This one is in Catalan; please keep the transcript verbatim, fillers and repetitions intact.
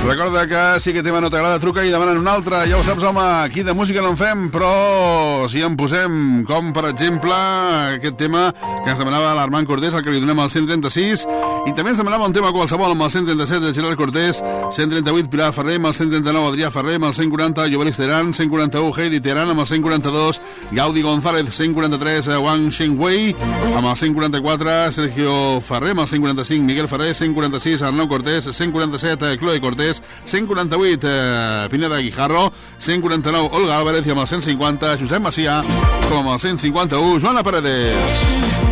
Recorda que si aquest tema no t'agrada, truca i demanen un altre. Ja ho saps, home, aquí de música no en fem, però si en posem, com per exemple aquest tema que ens demanava l'Armand Cortés, el que li donem al cent trenta-sis, i també ens demanava un tema qualsevol amb el cent trenta-set de Gerard Cortés, cent trenta-vuit Pilar Ferrer, amb el cent trenta-nou Adrià Ferrer, amb el cent quaranta Jovelis Teran, cent quaranta-u Heidi Teran, amb el cent quaranta-dos Gaudi González, cent quaranta-tres Wang Shengwei, amb el cent quaranta-quatre Sergio Ferrer, amb el cent quaranta-cinc Miguel Ferrer, cent quaranta-sis Arnau Cortés, cent quaranta-set Chloe Cortés, cent quaranta-vuit eh, Pineda Guijarro, cent quaranta-nou Olga Álvarez i amb el cent cinquanta Josep Macià, com amb el cent cinquanta-u Joana Paredes.